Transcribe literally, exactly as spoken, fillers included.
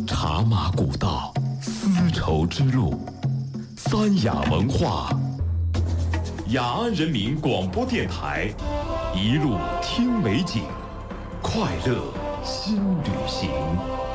茶马古道，丝绸之路，三雅文化。雅安人民广播电台，一路听美景，快乐新旅行。